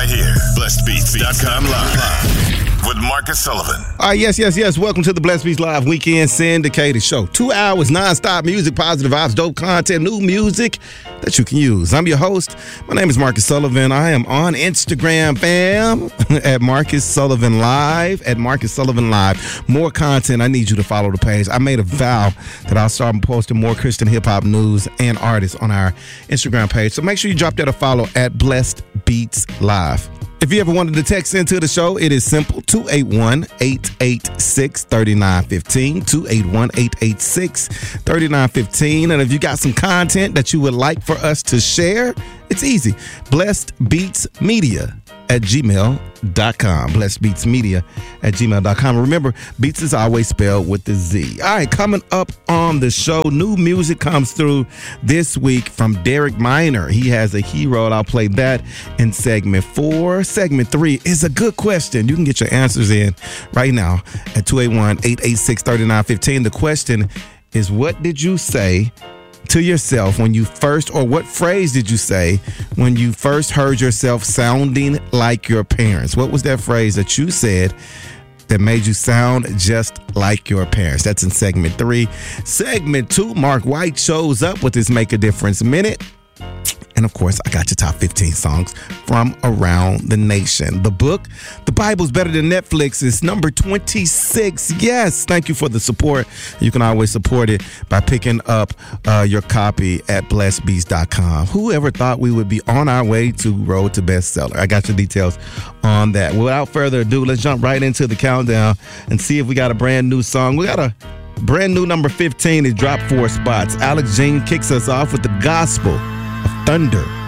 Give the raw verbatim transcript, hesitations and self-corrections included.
right here. blessed beats dot com live with Marcus Sullivan. All right, yes, yes, yes. Welcome to the Blessed Beats Live Weekend Syndicated Show. Two hours, nonstop music, positive vibes, dope content, new music that you can use. I'm your host. My name is Marcus Sullivan. I am on Instagram, fam, at Marcus Sullivan Live, at Marcus Sullivan Live. More content. I need you to follow the page. I made a vow that I'll start posting more Christian hip-hop news and artists on our Instagram page. So make sure you drop that a follow at Blessed Beats Live. If you ever wanted to text into the show, it is simple, two eight one, eight eight six, three nine one five, two eight one, eight eight six, three nine one five. And if you got some content that you would like for us to share, it's easy. Blessed Beats Media at gmail dot com. Blessed Beats Media at gmail dot com. Remember, Beats is always spelled with the Z. All right, coming up on the show, new music comes through this week from Derek Minor. He has a hero, and I'll play that in segment four. Segment three is a good question. You can get your answers in right now at two eight one, eight eight six, three nine one five. The question is, what did you say to yourself when you first, or what phrase did you say when you first heard yourself sounding like your parents? What was that phrase that you said that made you sound just like your parents? That's in segment three. Segment two, Mark White shows up with his Make a Difference Minute. And of course, I got your top fifteen songs from around the nation. The book, The Bible's Better Than Netflix, is number twenty-six. Yes, thank you for the support. You can always support it by picking up uh, your copy at blessed beats dot com. Whoever thought we would be on our way to road to bestseller? I got your details on that. Without further ado, let's jump right into the countdown and see if we got a brand new song. We got a brand new number fifteen. It dropped four spots. Alex Jean kicks us off with The Gospel of Thunder